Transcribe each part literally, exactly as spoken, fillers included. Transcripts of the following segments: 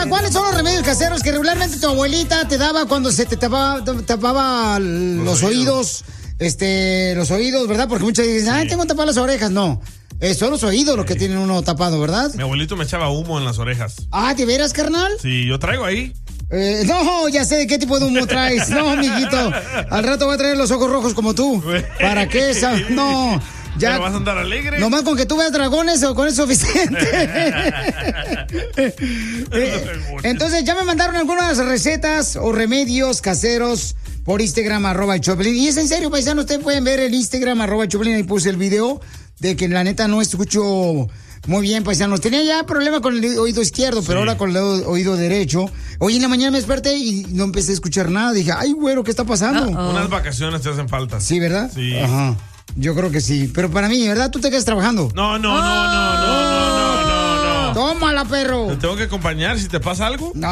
Papuchona, ¿cuáles son los remedios caseros que regularmente tu abuelita te daba cuando se te tapaba, te tapaba los, los oídos? Este, los oídos, ¿verdad? Porque muchas dicen, ay, tengo tapadas las orejas. No, eh, son los oídos sí. los que tienen uno tapado, ¿verdad? Mi abuelito me echaba humo en las orejas. Ah, ¿de veras, carnal? Sí, yo traigo ahí. Eh, no, ya sé de qué tipo de humo traes. No, mijito. Al rato voy a traer los ojos rojos como tú. ¿Para qué? No. Ya. ¿Pero vas a andar alegre? Nomás con que tú veas dragones o con eso es suficiente. Entonces ya me mandaron algunas recetas o remedios caseros por Instagram, arroba el Choplin. Y es en serio, paisano, ustedes pueden ver el Instagram, arroba el Choplin. Ahí puse el video de que la neta no escucho muy bien, paisanos. Tenía ya problema con el oído izquierdo, pero sí. ahora con el oído derecho. Hoy en la mañana me desperté y no empecé a escuchar nada. Dije, ay, güero, ¿qué está pasando? Uh-oh. Unas vacaciones te hacen falta. Sí, ¿verdad? Sí. Ajá. Yo creo que sí. Pero para mí, ¿verdad? ¿Tú te quedas trabajando? No, no, no, no, no, no, no, no, no. Tómala, perro. ¿Te tengo que acompañar si te pasa algo? No.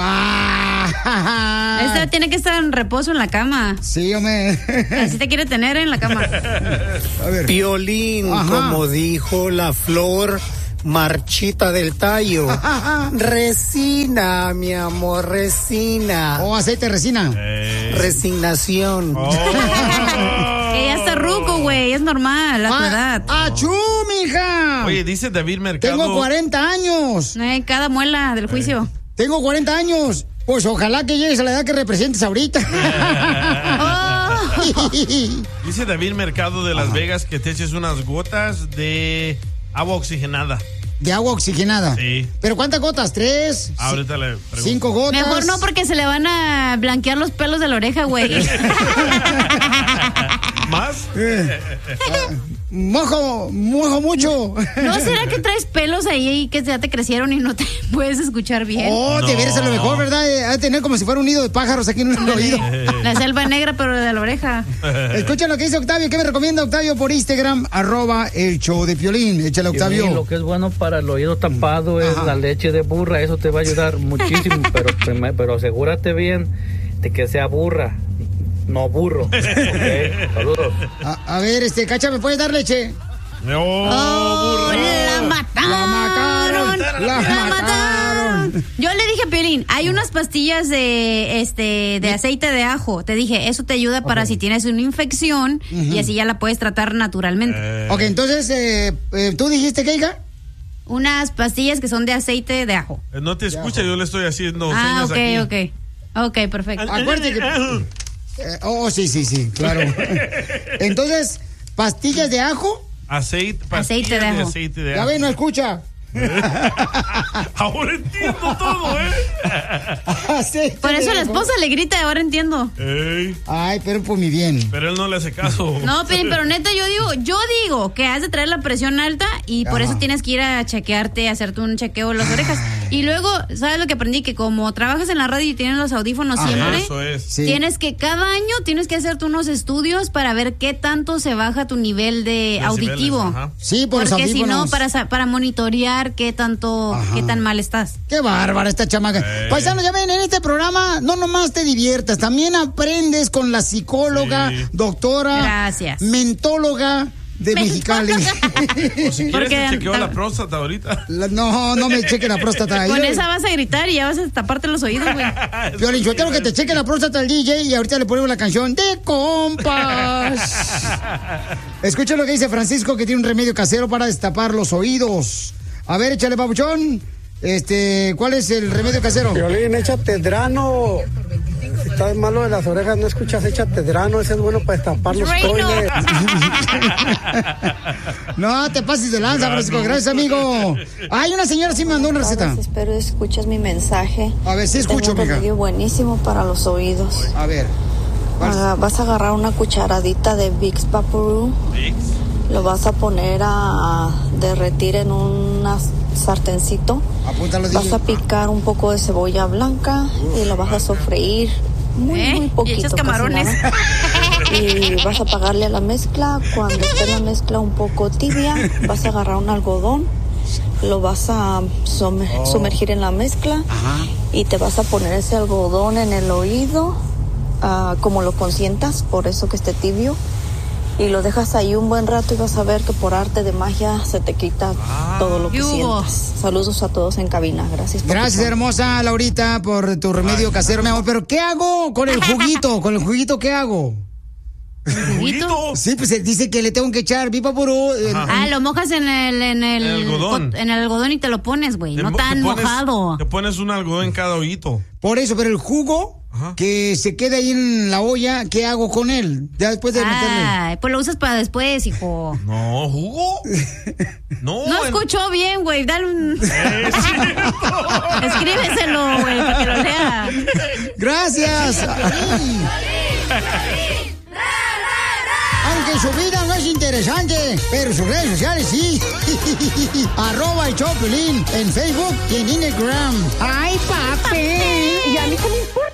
Esta tiene que estar en reposo en la cama. Sí, hombre. Así te quiere tener en la cama. A ver. Piolín, Ajá. como dijo la flor marchita del tallo. Resina, mi amor, resina. Oh, aceite de resina. Eh. Resignación. Oh. Ella está ruco, güey, es normal, a tu ah, edad. ¡Achú, mija! Oye, dice David Mercado. Tengo cuarenta años. Eh, cada muela del juicio. Eh. Tengo cuarenta años. Pues ojalá que llegues a la edad que representes ahorita. Oh. Dice David Mercado de Las Ajá. Vegas que te eches unas gotas de agua oxigenada. De agua oxigenada. Sí. ¿Pero cuántas gotas? ¿Tres? Ahorita le pregunto. ¿Cinco gotas? Mejor no, porque se le van a blanquear los pelos de la oreja, güey. ¿Más? Eh, uh, mojo, mojo mucho. ¿No será que traes pelos ahí que ya te crecieron y no te puedes escuchar bien? Oh, no. te verás a lo mejor, ¿verdad? Ha de tener como si fuera un nido de pájaros aquí en el oído. La selva negra, pero de la oreja. Escucha lo que dice Octavio. ¿Qué me recomienda Octavio por Instagram? Arroba el show de Piolín. Échale, Octavio. Piolín, lo que es bueno para el oído tapado es Ajá. la leche de burra. Eso te va a ayudar muchísimo, pero, pero asegúrate bien de que sea burra. No burro. Okay, saludos. A, a ver, este, Cacha, ¿me puedes dar leche? No, oh, burro. La mataron. La mataron. La, la mataron. mataron. Yo le dije a Piolín, hay unas pastillas de este de aceite de ajo. Te dije, eso te ayuda para okay. si tienes una infección uh-huh. y así ya la puedes tratar naturalmente. Eh. Ok, entonces, eh, eh, ¿tú dijiste qué, hija? Unas pastillas que son de aceite de ajo. No te escucha, yo le estoy haciendo ah, señas okay, aquí. ok, ok. Ok, perfecto. Acuérdate que... Eh, oh, sí, sí, sí, claro. Entonces, ¿pastillas de ajo? Aceite, aceite de ajo. De aceite de ajo. Ya ves, no escucha. Ahora entiendo todo, ¿eh? Aceite Por eso de la ajo. esposa le grita, ahora entiendo. Ey. Ay, pero por mi bien. Pero él no le hace caso. No, pero, pero neta, yo digo, yo digo que has de traer la presión alta y por Ajá. eso tienes que ir a chequearte, a hacerte un chequeo de las orejas. Y luego, ¿sabes lo que aprendí? Que como trabajas en la radio y tienes los audífonos Ajá. siempre, eso es. Sí. Tienes que cada año tienes que hacerte unos estudios para ver qué tanto se baja tu nivel de Decibeles, auditivo. Ajá. Sí, por Porque los si no, audífonos. para, para monitorear qué tanto, Ajá. qué tan mal estás. Qué bárbara esta chamaca. Eh. Paisano, ya ven, en este programa no nomás te diviertas, también aprendes con la psicóloga, sí. doctora, Gracias. mentóloga de Mexicali. O si quieres Porque te chequeo ta- la próstata ahorita. La- no, no me cheque la próstata. Con Yo- esa vas a gritar y ya vas a taparte los oídos, güey. Piolín, yo tengo que te cheque la próstata al D J y ahorita le ponemos la canción de compas. Escucha lo que dice Francisco, que tiene un remedio casero para destapar los oídos. A ver, échale, papuchón. Este, ¿cuál es el remedio casero? Piolín, échate drano. Si estás malo de las orejas, no escuchas, échate drano. Ese es bueno para destapar los toiles. No te pases de lanza, Francisco. Gracias, amigo. Ay, una señora sí me mandó una receta. Espero escuches mi mensaje. A ver, sí escucho, Tengo un mija. remedio buenísimo para los oídos. A ver. Ah, vas a agarrar una cucharadita de Vicks Vaporub. Vicks. Lo vas a poner a derretir en un sartencito. Apúntalo, Vas dile. a picar un poco de cebolla blanca y lo vas a sofreír muy, ¿Eh? muy Y poquito. echas casi camarones. nada. Y vas a apagarle a la mezcla. Cuando esté la mezcla un poco tibia, vas a agarrar un algodón, lo vas a sumer- Oh. sumergir en la mezcla. Ajá. Y te vas a poner ese algodón en el oído, ah, como lo consientas, por eso que esté tibio. y lo dejas ahí un buen rato y vas a ver que por arte de magia se te quita ah, todo lo que sientes. Saludos a todos en cabina. Gracias. Por Gracias, hermosa Laurita, por tu remedio Ay, casero, mi amor. Pero ¿qué hago con el juguito? ¿Con el juguito qué hago? ¿El juguito? Sí, pues dice que le tengo que echar pipa purú. Ah, lo mojas en el, en el, el algodón. En el algodón y te lo pones, güey. No tan pones, mojado. Te pones un algodón en cada hoyito. Por eso, pero el jugo Ajá. que se queda ahí en la olla, ¿qué hago con él? Ya después de ah, meterle. Pues lo usas para después, hijo. No, ¿jugo? No. No en... escuchó bien, güey. Dale un. Es Escríbeselo, güey, para que lo lea. Gracias. Aunque su vida no es interesante, pero sus redes sociales sí. Arroba el Choplin en Facebook y en Instagram. ¡Ay, papi! ¿Y a mí qué me importa?